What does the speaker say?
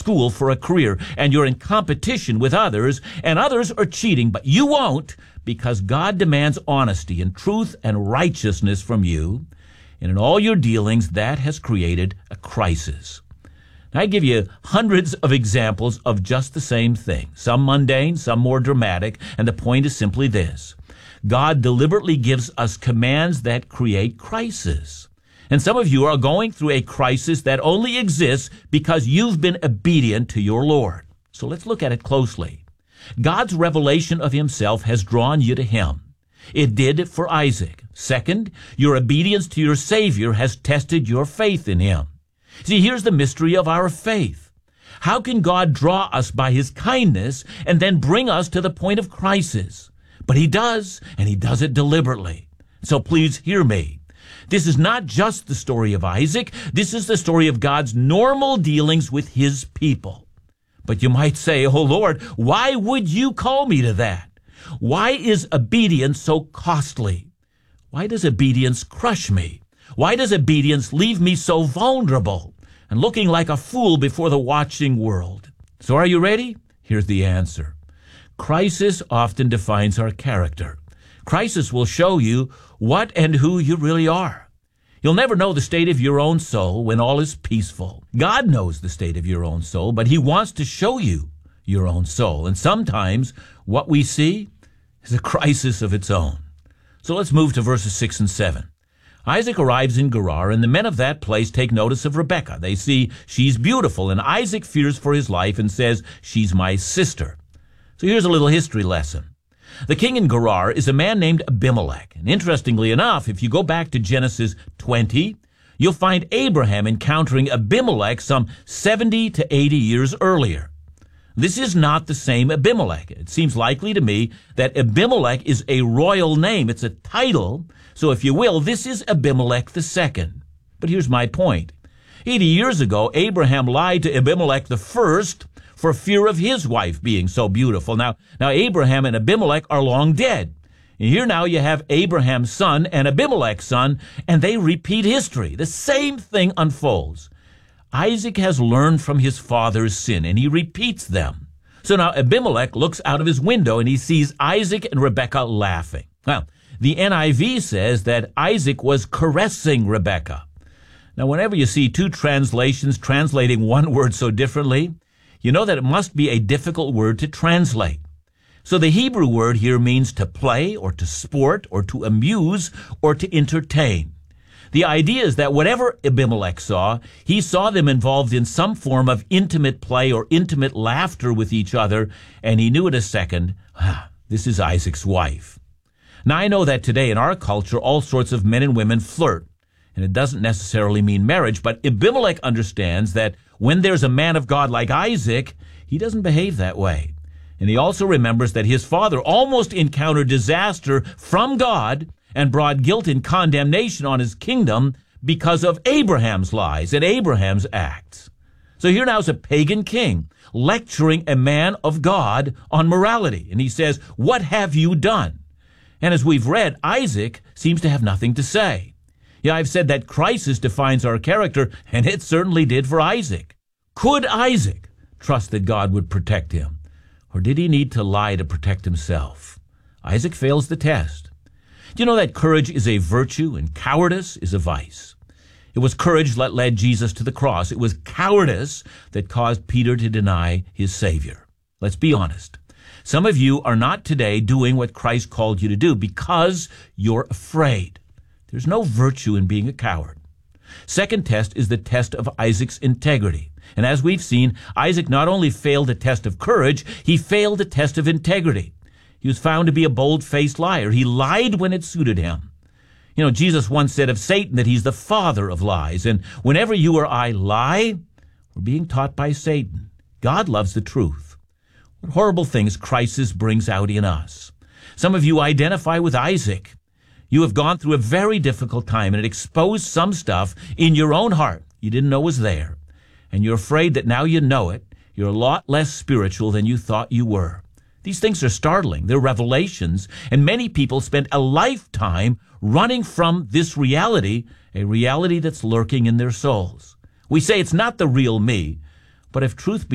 school for a career, and you're in competition with others, and others are cheating, but you won't, because God demands honesty and truth and righteousness from you. And in all your dealings, that has created a crisis. Now, I give you hundreds of examples of just the same thing, some mundane, some more dramatic, and the point is simply this. God deliberately gives us commands that create crisis. And some of you are going through a crisis that only exists because you've been obedient to your Lord. So let's look at it closely. God's revelation of himself has drawn you to him. It did for Isaac. Second, your obedience to your Savior has tested your faith in him. See, here's the mystery of our faith. How can God draw us by his kindness and then bring us to the point of crisis? But he does, and he does it deliberately. So please hear me. This is not just the story of Isaac. This is the story of God's normal dealings with his people. But you might say, oh Lord, why would you call me to that? Why is obedience so costly? Why does obedience crush me? Why does obedience leave me so vulnerable and looking like a fool before the watching world? So are you ready? Here's the answer. Crisis often defines our character. Crisis will show you what and who you really are. You'll never know the state of your own soul when all is peaceful. God knows the state of your own soul, but he wants to show you your own soul. And sometimes what we see is a crisis of its own. So let's move to verses 6 and 7. Isaac arrives in Gerar, and the men of that place take notice of Rebekah. They see she's beautiful, and Isaac fears for his life and says, she's my sister. So here's a little history lesson. The king in Gerar is a man named Abimelech. And interestingly enough, if you go back to Genesis 20, you'll find Abraham encountering Abimelech some 70 to 80 years earlier. This is not the same Abimelech. It seems likely to me that Abimelech is a royal name. It's a title. So if you will, this is Abimelech II. But here's my point. 80 years ago, Abraham lied to Abimelech I for fear of his wife being so beautiful. Now Abraham and Abimelech are long dead. And here now you have Abraham's son and Abimelech's son, and they repeat history. The same thing unfolds. Isaac has learned from his father's sin, and he repeats them. So now Abimelech looks out of his window, and he sees Isaac and Rebekah laughing. Well, the NIV says that Isaac was caressing Rebekah. Now, whenever you see two translations translating one word so differently, you know that it must be a difficult word to translate. So the Hebrew word here means to play or to sport or to amuse or to entertain. The idea is that whatever Abimelech saw, he saw them involved in some form of intimate play or intimate laughter with each other, and he knew in a second, this is Isaac's wife. Now, I know that today in our culture, all sorts of men and women flirt, and it doesn't necessarily mean marriage, but Abimelech understands that when there's a man of God like Isaac, he doesn't behave that way. And he also remembers that his father almost encountered disaster from God and brought guilt and condemnation on his kingdom because of Abraham's lies and Abraham's acts. So here now is a pagan king lecturing a man of God on morality. And he says, what have you done? And as we've read, Isaac seems to have nothing to say. Yeah, I've said that crisis defines our character, and it certainly did for Isaac. Could Isaac trust that God would protect him? Or did he need to lie to protect himself? Isaac fails the test. Do you know that courage is a virtue and cowardice is a vice? It was courage that led Jesus to the cross. It was cowardice that caused Peter to deny his Savior. Let's be honest. Some of you are not today doing what Christ called you to do because you're afraid. There's no virtue in being a coward. Second test is the test of Isaac's integrity. And as we've seen, Isaac not only failed the test of courage, he failed the test of integrity. He was found to be a bold-faced liar. He lied when it suited him. You know, Jesus once said of Satan that he's the father of lies. And whenever you or I lie, we're being taught by Satan. God loves the truth. What horrible things crisis brings out in us. Some of you identify with Isaac. You have gone through a very difficult time, and it exposed some stuff in your own heart you didn't know was there. And you're afraid that now you know it, you're a lot less spiritual than you thought you were. These things are startling. They're revelations, and many people spend a lifetime running from this reality, a reality that's lurking in their souls. We say it's not the real me, but if truth be